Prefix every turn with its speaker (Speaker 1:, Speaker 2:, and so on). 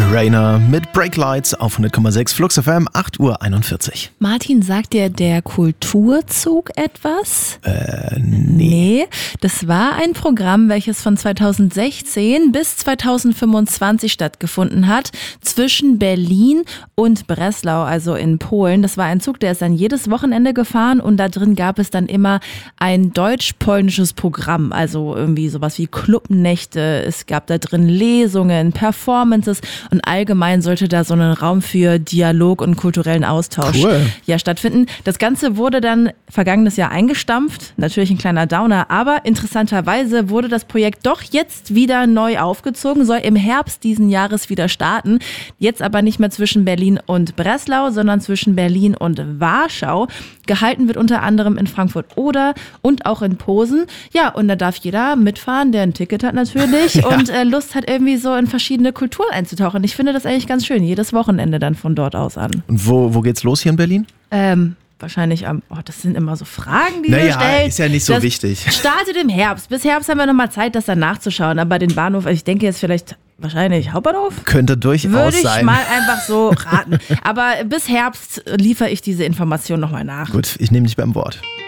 Speaker 1: Rainer mit Breaklights auf 100,6 Flux FM, 8:41 Uhr.
Speaker 2: Martin, sagt dir der Kulturzug etwas?
Speaker 1: Nee.
Speaker 2: Das war ein Programm, welches von 2016 bis 2025 stattgefunden hat, zwischen Berlin und Breslau, also in Polen. Das war ein Zug, der ist dann jedes Wochenende gefahren und da drin gab es dann immer ein deutsch-polnisches Programm, also irgendwie sowas wie Clubnächte, es gab da drin Lesungen, Performances und allgemein sollte da so ein Raum für Dialog und kulturellen Austausch stattfinden. Das Ganze wurde dann vergangenes Jahr eingestampft, natürlich ein kleiner Downer, aber interessanterweise wurde das Projekt doch jetzt wieder neu aufgezogen, soll im Herbst diesen Jahres wieder starten, jetzt aber nicht mehr zwischen Berlin und Breslau, sondern zwischen Berlin und Warschau. Gehalten wird unter anderem in Frankfurt-Oder und auch in Posen. Ja, und da darf jeder mitfahren, der ein Ticket hat natürlich und Lust hat irgendwie so in verschiedene Kulturen einzutauchen. Ich finde das eigentlich ganz schön, jedes Wochenende dann von dort aus an.
Speaker 1: Und wo geht's los hier in Berlin?
Speaker 2: Wahrscheinlich das sind immer so Fragen, die wir stellen.
Speaker 1: Ist ja nicht so wichtig.
Speaker 2: Startet im Herbst. Bis Herbst haben wir nochmal Zeit, das dann nachzuschauen. Aber den Bahnhof, ich denke jetzt wahrscheinlich Hauptbahnhof?
Speaker 1: Könnte durchaus sein.
Speaker 2: Würde ich mal einfach so raten. Aber bis Herbst liefere ich diese Information nochmal nach.
Speaker 1: Gut, ich nehme dich beim Wort.